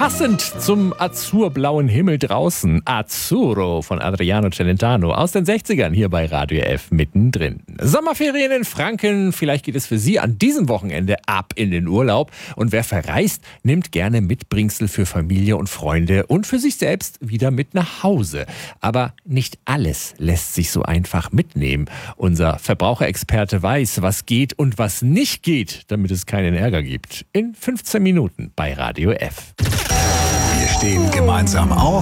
Passend zum azurblauen Himmel draußen. Azzurro von Adriano Celentano aus den 60ern hier bei Radio F mittendrin. Sommerferien in Franken. Vielleicht geht es für Sie an diesem Wochenende ab in den Urlaub. Und wer verreist, nimmt gerne Mitbringsel für Familie und Freunde und für sich selbst wieder mit nach Hause. Aber nicht alles lässt sich so einfach mitnehmen. Unser Verbraucherexperte weiß, was geht und was nicht geht, damit es keinen Ärger gibt. In 15 Minuten bei Radio F. Wir stehen gemeinsam auf.